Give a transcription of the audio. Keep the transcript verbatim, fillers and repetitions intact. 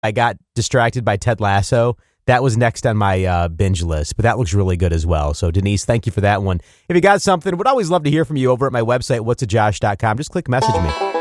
I got distracted by Ted Lasso. That was next on my uh, binge list, but that looks really good as well. So, Denise, thank you for that one. If you got something, would always love to hear from you over at my website, what's a josh dot com. Just click message me.